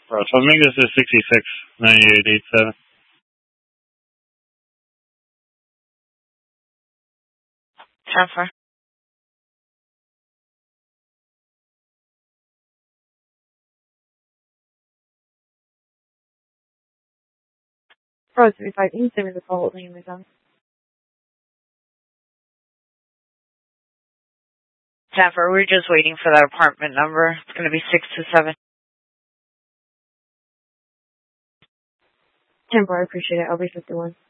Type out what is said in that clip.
Bro, so make this is 669887. Transfer. Pro 35 East, there was a call holding in the gun. Transfer, we're just waiting for that apartment number. It's going to be 627. Tempo, I appreciate it. I'll be 51.